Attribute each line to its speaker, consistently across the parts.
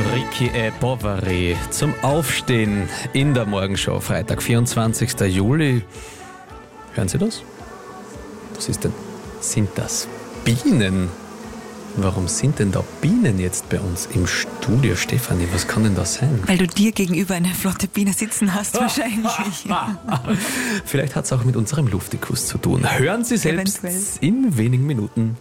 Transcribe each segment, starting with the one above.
Speaker 1: Ricky Bovary zum Aufstehen in der Morgenshow, Freitag, 24. Juli. Hören Sie das? Was ist denn? Sind das Bienen? Warum sind denn da Bienen jetzt bei uns im Studio, Stefanie? Was kann denn das sein?
Speaker 2: Weil du dir gegenüber eine flotte Biene sitzen hast, wahrscheinlich.
Speaker 1: Vielleicht hat es auch mit unserem Luftikus zu tun. Hören Sie selbst
Speaker 2: Eventuell.
Speaker 1: in wenigen Minuten.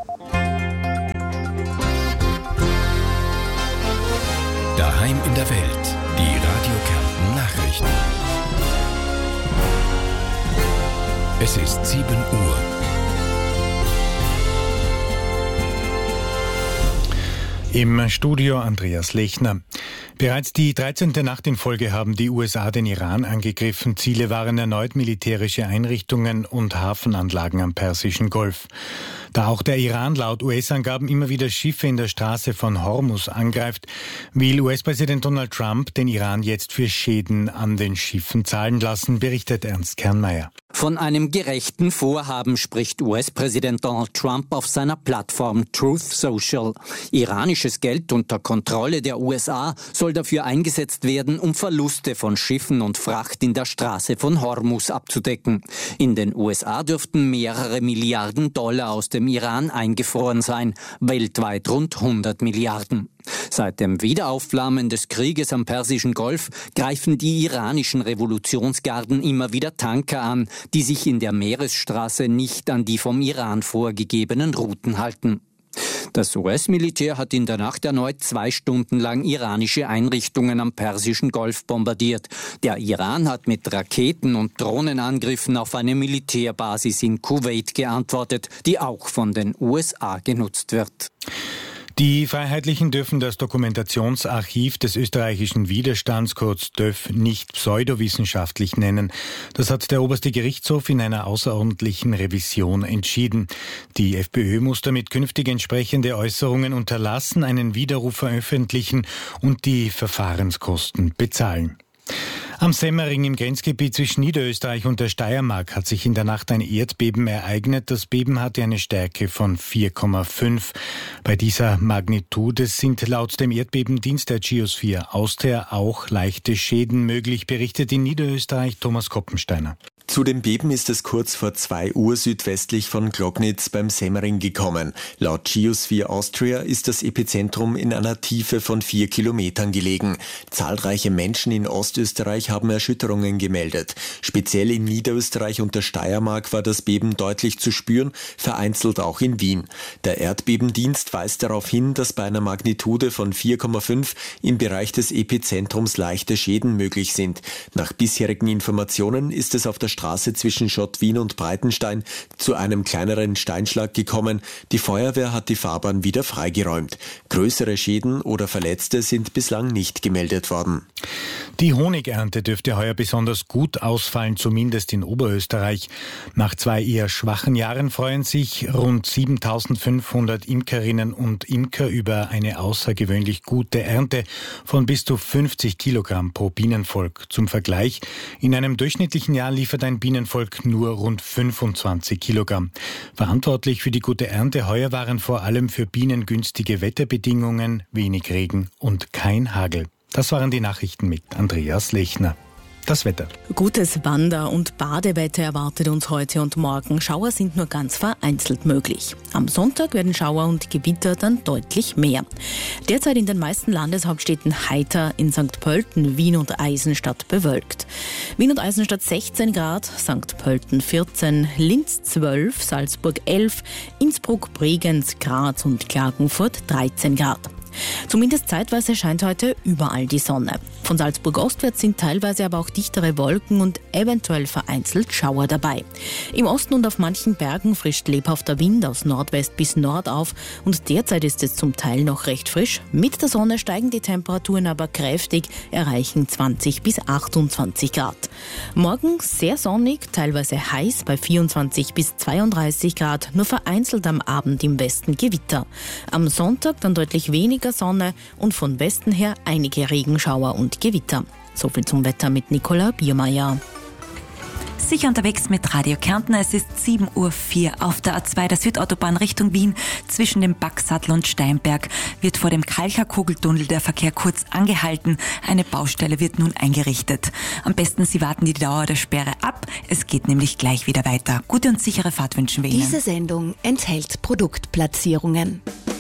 Speaker 3: Daheim in der Welt, die Radio Kärnten Nachrichten. Es ist 7 Uhr.
Speaker 4: Im Studio Andreas Lechner. Bereits die 13. Nacht in Folge haben die USA den Iran angegriffen. Ziele waren erneut militärische Einrichtungen und Hafenanlagen am Persischen Golf. Da auch der Iran laut US-Angaben immer wieder Schiffe in der Straße von Hormuz angreift, will US-Präsident Donald Trump den Iran jetzt für Schäden an den Schiffen zahlen lassen, berichtet Ernst Kernmeier.
Speaker 5: Von einem gerechten Vorhaben spricht US-Präsident Donald Trump auf seiner Plattform Truth Social. Iranisches Geld unter Kontrolle der USA soll dafür eingesetzt werden, um Verluste von Schiffen und Fracht in der Straße von Hormuz abzudecken. In den USA dürften mehrere Milliarden Dollar aus dem Iran eingefroren sein, weltweit rund 100 Milliarden. Seit dem Wiederaufflammen des Krieges am Persischen Golf greifen die iranischen Revolutionsgarden immer wieder Tanker an, die sich in der Meeresstraße nicht an die vom Iran vorgegebenen Routen halten. Das US-Militär hat in der Nacht erneut 2 Stunden lang iranische Einrichtungen am Persischen Golf bombardiert. Der Iran hat mit Raketen- und Drohnenangriffen auf eine Militärbasis in Kuwait geantwortet, die auch von den USA genutzt wird.
Speaker 4: Die Freiheitlichen dürfen das Dokumentationsarchiv des österreichischen Widerstands, kurz DÖF, nicht pseudowissenschaftlich nennen. Das hat der oberste Gerichtshof in einer außerordentlichen Revision entschieden. Die FPÖ muss damit künftig entsprechende Äußerungen unterlassen, einen Widerruf veröffentlichen und die Verfahrenskosten bezahlen. Am Semmering im Grenzgebiet zwischen Niederösterreich und der Steiermark hat sich in der Nacht ein Erdbeben ereignet. Das Beben hatte eine Stärke von 4,5. Bei dieser Magnitude sind laut dem Erdbebendienst der Geosphere Austria auch leichte Schäden möglich, berichtet in Niederösterreich Thomas Koppensteiner.
Speaker 6: Zu dem Beben ist es kurz vor 2 Uhr südwestlich von Glognitz beim Semmering gekommen. Laut Geosphere Austria ist das Epizentrum in einer Tiefe von 4 Kilometern gelegen. Zahlreiche Menschen in Ostösterreich haben Erschütterungen gemeldet. Speziell in Niederösterreich und der Steiermark war das Beben deutlich zu spüren, vereinzelt auch in Wien. Der Erdbebendienst weist darauf hin, dass bei einer Magnitude von 4,5 im Bereich des Epizentrums leichte Schäden möglich sind. Nach bisherigen Informationen ist es auf der Straße zwischen Schott-Wien und Breitenstein zu einem kleineren Steinschlag gekommen. Die Feuerwehr hat die Fahrbahn wieder freigeräumt. Größere Schäden oder Verletzte sind bislang nicht gemeldet worden.
Speaker 4: Die Honigernte dürfte heuer besonders gut ausfallen, zumindest in Oberösterreich. Nach 2 eher schwachen Jahren freuen sich rund 7.500 Imkerinnen und Imker über eine außergewöhnlich gute Ernte von bis zu 50 Kilogramm pro Bienenvolk. Zum Vergleich, in einem durchschnittlichen Jahr liefert ein Bienenvolk nur rund 25 Kilogramm. Verantwortlich für die gute Ernte heuer waren vor allem für Bienen günstige Wetterbedingungen, wenig Regen und kein Hagel. Das waren die Nachrichten mit Andreas Lechner. Das Wetter.
Speaker 7: Gutes Wander- und Badewetter erwartet uns heute und morgen. Schauer sind nur ganz vereinzelt möglich. Am Sonntag werden Schauer und Gewitter dann deutlich mehr. Derzeit in den meisten Landeshauptstädten heiter, in St. Pölten, Wien und Eisenstadt bewölkt. Wien und Eisenstadt 16 Grad, St. Pölten 14, Linz 12, Salzburg 11, Innsbruck, Bregenz, Graz und Klagenfurt 13 Grad. Zumindest zeitweise scheint heute überall die Sonne. Von Salzburg ostwärts sind teilweise aber auch dichtere Wolken und eventuell vereinzelt Schauer dabei. Im Osten und auf manchen Bergen frischt lebhafter Wind aus Nordwest bis Nord auf und derzeit ist es zum Teil noch recht frisch. Mit der Sonne steigen die Temperaturen aber kräftig, erreichen 20 bis 28 Grad. Morgen sehr sonnig, teilweise heiß bei 24 bis 32 Grad, nur vereinzelt am Abend im Westen Gewitter. Am Sonntag dann deutlich weniger Sonne und von Westen her einige Regenschauer und Gewitter. So viel zum Wetter mit Nicola Biermeier.
Speaker 2: Sicher unterwegs mit Radio Kärnten. Es ist 7:04 Uhr. Auf der A2 der Südautobahn Richtung Wien zwischen dem Backsattel und Steinberg wird vor dem Kalcher-Kugeltunnel der Verkehr kurz angehalten. Eine Baustelle wird nun eingerichtet. Am besten Sie warten die Dauer der Sperre ab. Es geht nämlich gleich wieder weiter. Gute und sichere Fahrt wünschen wir Ihnen.
Speaker 8: Diese Sendung enthält Produktplatzierungen.